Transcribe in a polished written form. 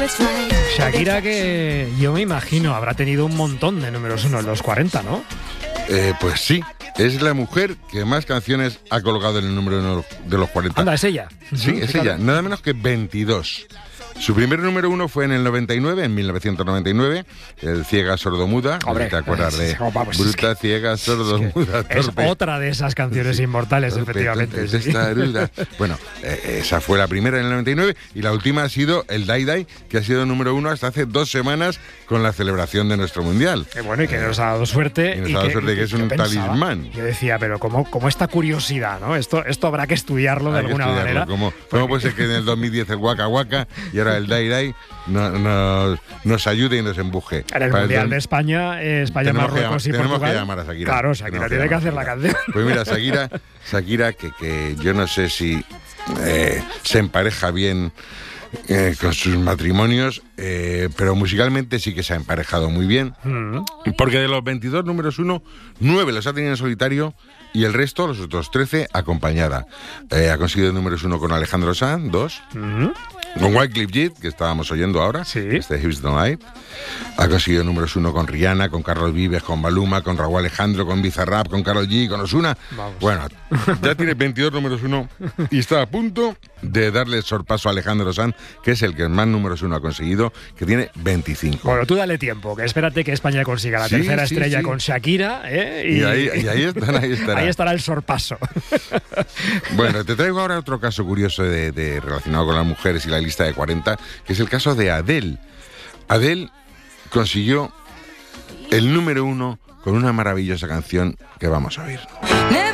Shakira, que yo me imagino habrá tenido un montón de números uno en los 40, ¿no? Pues sí, es la mujer que más canciones ha colgado en el número uno de los 40. Anda, es ella. Sí, es ella, nada menos que 22. Su primer número uno fue en el 99, en 1999, el Ciega Sordomuda. Hombre, ¿te acuerdas de vamos, Bruta, Ciega, Sordomuda, es Torpe? otra de esas canciones inmortales, Torpe, efectivamente. sí. Bueno, esa fue la primera en el 99 y la última ha sido el Dai Dai, que ha sido número uno hasta hace 2 semanas con la celebración de nuestro Mundial. Qué bueno, y que nos ha dado suerte. Y nos ha dado suerte que es un talismán. Yo decía, pero como esta curiosidad, ¿no? Esto habrá que estudiarlo de alguna manera. ¿Cómo puede ser que en el 2010 el Waka Waka y ahora el Dai Dai nos ayude y nos empuje? En el Mundial de España, Marruecos y Portugal. Tenemos que llamar a Shakira. Claro, Shakira tiene que hacer la canción. Pues mira, Shakira que yo no sé si se empareja bien con sus matrimonios, pero musicalmente sí que se ha emparejado muy bien, porque de los 22 números uno, 9 los ha tenido en solitario y el resto, los otros 13, acompañada. Ha conseguido números uno con Alejandro Sanz, 2, con Wyclef Jean, que estábamos oyendo ahora, sí. Houston Light. Ha conseguido números uno con Rihanna, con Carlos Vives, con Maluma, con Raúl Alejandro, con Bizarrap, con Karol G, con Ozuna. Vamos. Bueno, ya tiene 22 números uno y está a punto de darle el sorpaso a Alejandro Sanz, que es el que más números uno ha conseguido, que tiene 25. Bueno, tú dale tiempo, que espérate que España consiga la tercera estrella con Shakira. Y ahí estará. Ahí estará el sorpaso. Bueno, te traigo ahora otro caso curioso de relacionado con las mujeres y la lista de 40, que es el caso de Adele. Adele consiguió el número uno con una maravillosa canción que vamos a oír.